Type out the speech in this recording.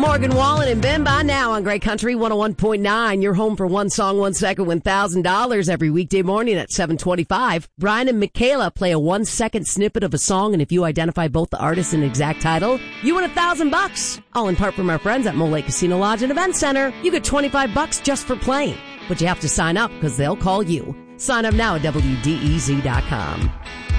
Morgan Wallen and Ben by now on Great Country 101.9. You're home for one song, 1 second, $1,000 every weekday morning at 7:25. Brian and Michaela play a 1 second snippet of a song, and if you identify both the artist and exact title, you win $1,000. All in part from our friends at Mole Lake Casino Lodge and Event Center. You get $25 just for playing, but you have to sign up because they'll call you. Sign up now at WDEZ.com.